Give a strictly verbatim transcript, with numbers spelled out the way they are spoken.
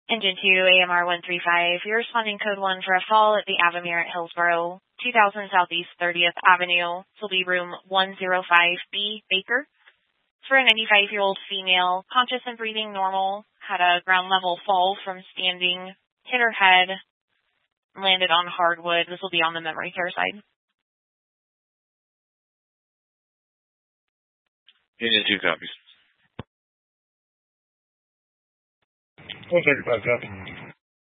Engine two, A M R one three five. You're responding code one for a fall at the Avamere at Hillsboro, two thousand Southeast thirtieth Avenue. This will be room one oh five B, Baker. For a ninety-five-year-old female, conscious and breathing normal, had a ground level fall from standing, hit her head, landed on hardwood. This will be on the memory care side. Union two copies. one thirty-five, copy.